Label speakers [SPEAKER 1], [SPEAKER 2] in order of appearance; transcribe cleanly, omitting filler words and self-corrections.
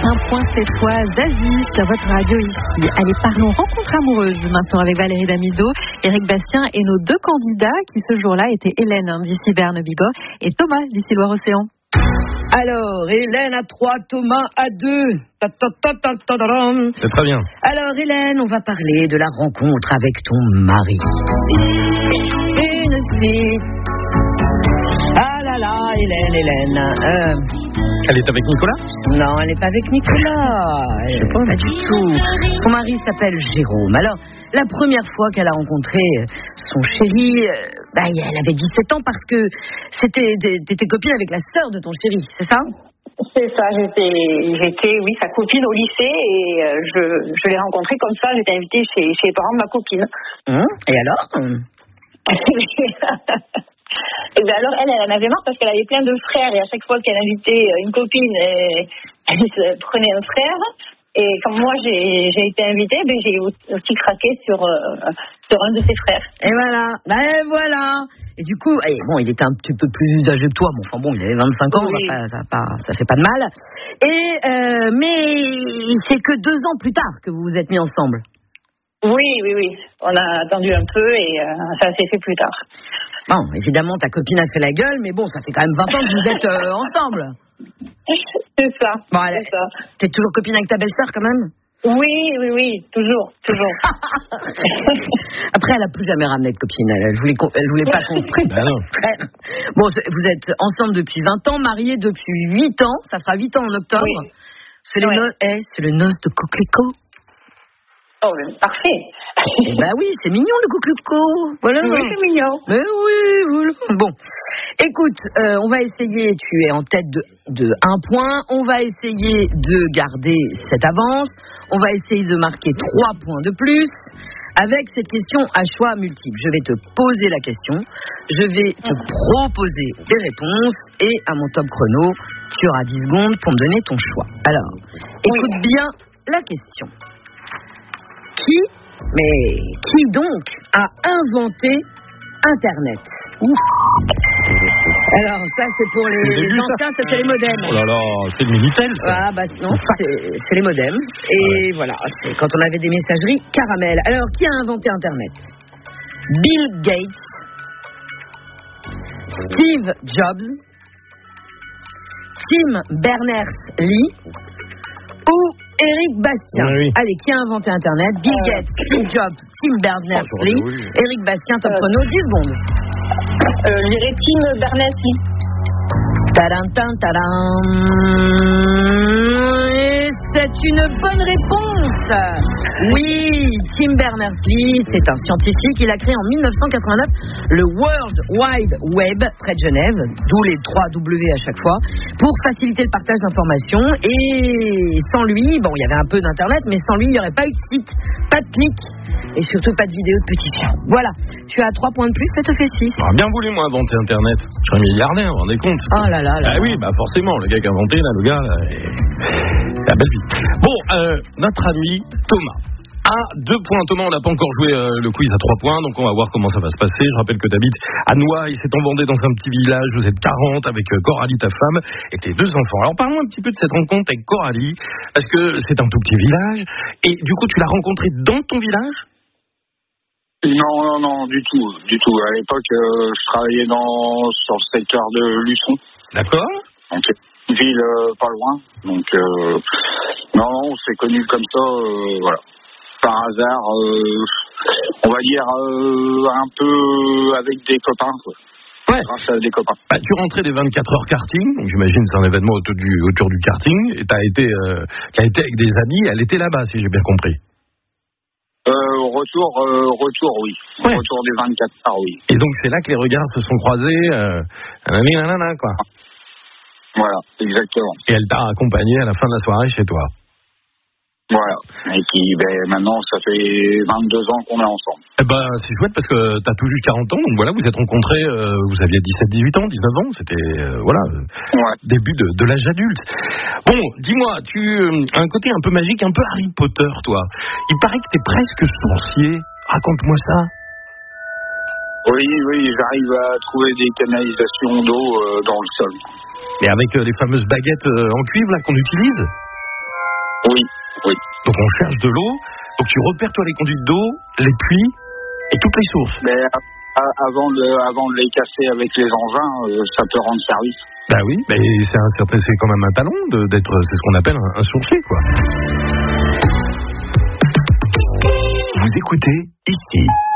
[SPEAKER 1] Un point cette fois, Zazie sur votre radio ici. Allez, parlons rencontre amoureuse maintenant avec Valérie Damido, Éric Bastien et nos deux candidats qui ce jour-là étaient Hélène d'ici Berne-Bigorre et Thomas d'ici Loire-Océan.
[SPEAKER 2] Alors, Hélène à 3, Thomas à 2.
[SPEAKER 3] C'est très bien.
[SPEAKER 2] Alors, Hélène, on va parler de la rencontre avec ton mari. Une fille. Ah là là, Hélène.
[SPEAKER 3] Elle est avec Nicolas ?
[SPEAKER 2] Non, elle n'est pas avec Nicolas. Pas du tout. Son mari s'appelle Jérôme. Alors, la première fois qu'elle a rencontré son chéri, elle avait 17 ans parce que t'étais copine avec la sœur de ton chéri, c'est ça ?
[SPEAKER 4] C'est ça, j'étais sa copine au lycée et je l'ai rencontrée comme ça, j'étais invitée chez les parents de ma copine.
[SPEAKER 2] Et alors
[SPEAKER 4] Et bien alors, elle en avait marre parce qu'elle avait plein de frères et à chaque fois qu'elle invitait une copine, elle se prenait un frère. Et comme moi j'ai été invitée, j'ai aussi craqué sur un de ses frères.
[SPEAKER 2] Et voilà. Et du coup, il était un petit peu plus âgé que toi, il avait 25 ans,
[SPEAKER 4] oui.
[SPEAKER 2] Ça fait pas de mal. Mais c'est que 2 ans plus tard que vous vous êtes mis ensemble.
[SPEAKER 4] Oui. On a attendu un peu et ça s'est fait plus tard.
[SPEAKER 2] Bon, évidemment, ta copine a fait la gueule, mais ça fait quand même 20 ans que vous êtes ensemble.
[SPEAKER 4] C'est ça.
[SPEAKER 2] Bon,
[SPEAKER 4] c'est ça.
[SPEAKER 2] T'es toujours copine avec ta belle-sœur quand même ?
[SPEAKER 4] Oui, toujours.
[SPEAKER 2] Après, elle a plus jamais ramené de copine. Elle voulait pas qu'on prenne. Bon, vous êtes ensemble depuis 20 ans, mariés depuis 8 ans. Ça fera 8 ans en octobre.
[SPEAKER 4] Oui.
[SPEAKER 2] C'est le noce de coquelicot.
[SPEAKER 4] Oh, parfait.
[SPEAKER 2] Oui, c'est mignon le coquelicot. Voilà.
[SPEAKER 4] Oui, c'est mignon.
[SPEAKER 2] Mais oui, voilà. Bon, écoute, on va essayer, tu es en tête de 1 point, on va essayer de garder cette avance, on va essayer de marquer 3 points de plus, avec cette question à choix multiple. Je vais te poser la question, je vais te proposer des réponses, et à mon top chrono, tu auras 10 secondes pour me donner ton choix. Alors, écoute bien la question. Qui donc a inventé Internet ? Alors ça c'est pour les anciens, c'était les modems.
[SPEAKER 3] Oh là là, c'est le Minitel ça.
[SPEAKER 2] Non, c'est les modems. Et voilà, c'est quand on avait des messageries caramel. Alors qui a inventé Internet ? Bill Gates, Steve Jobs, Tim Berners-Lee ou Éric Bastien.
[SPEAKER 3] Oui.
[SPEAKER 2] Allez, qui a inventé Internet ? Bill Gates, Steve Jobs, Tim Berners-Lee, Éric Bastien, top chrono, 10 secondes.
[SPEAKER 4] Je dirais Tim Berners-Lee.
[SPEAKER 2] Tadam. Et c'est une bonne réponse. Oui, Tim Berners-Lee, c'est un scientifique. Il a créé en 1989 le World Wide Web, près de Genève, d'où les 3 W à chaque fois, pour faciliter le partage d'informations. Et sans lui, il y avait un peu d'Internet, mais sans lui, il n'y aurait pas eu de site, pas de clics, et surtout pas de vidéos de petits chiens. Voilà, tu as 3 points de plus, ça te fait 6.
[SPEAKER 3] J'aurais bien voulu, moi, inventer Internet. Je serais milliardaire, vous vous rendez compte ?
[SPEAKER 2] Oh là là.
[SPEAKER 3] Oui, forcément, le gars qui a inventé, là, le gars, la belle vie. Bon, notre ami Thomas. À 2 points, Thomas, on n'a pas encore joué le quiz à 3 points, donc on va voir comment ça va se passer. Je rappelle que tu habites à Noailles, c'est en Vendée, dans un petit village, vous êtes 40 avec Coralie, ta femme, et tes 2 enfants. Alors parlons un petit peu de cette rencontre avec Coralie, parce que c'est un tout petit village, et du coup, tu l'as rencontrée dans ton village ?
[SPEAKER 5] Non, du tout. À l'époque, je travaillais sur le secteur de Luçon.
[SPEAKER 3] D'accord.
[SPEAKER 5] Donc, une ville pas loin. Donc, on s'est connus comme ça, voilà. Par hasard, on va dire un peu avec des copains, quoi.
[SPEAKER 3] Ouais.
[SPEAKER 5] Grâce à des copains.
[SPEAKER 3] Tu rentrais des 24 heures karting, donc j'imagine c'est un événement autour du karting, et t'as été avec des amis, elle était là-bas, si j'ai bien compris.
[SPEAKER 5] Retour, oui.
[SPEAKER 3] Ouais.
[SPEAKER 5] Retour des 24 heures, oui.
[SPEAKER 3] Et donc c'est là que les regards se sont croisés, quoi.
[SPEAKER 5] Voilà, exactement.
[SPEAKER 3] Et elle t'a accompagné à la fin de la soirée chez toi.
[SPEAKER 5] Voilà. Et puis, maintenant, ça fait 22 ans qu'on est ensemble.
[SPEAKER 3] C'est chouette parce que t'as tout juste 40 ans, donc voilà, vous êtes rencontrés, vous aviez 17, 18 ans, 19 ans, c'était, début de l'âge adulte. Bon, dis-moi, tu as un côté un peu magique, un peu Harry Potter, toi. Il paraît que t'es presque sourcier. Raconte-moi ça.
[SPEAKER 5] Oui, j'arrive à trouver des canalisations d'eau dans le sol.
[SPEAKER 3] Et avec les fameuses baguettes en cuivre, là, qu'on utilise ?
[SPEAKER 5] Oui.
[SPEAKER 3] Donc on cherche de l'eau. Donc tu repères toi les conduites d'eau, les puits et toutes les sources.
[SPEAKER 5] Mais avant de les casser avec les engins, ça peut rendre service.
[SPEAKER 3] Bah oui, mais c'est quand même un talent d'être, c'est ce qu'on appelle un sourcier, quoi.
[SPEAKER 6] Vous écoutez ici.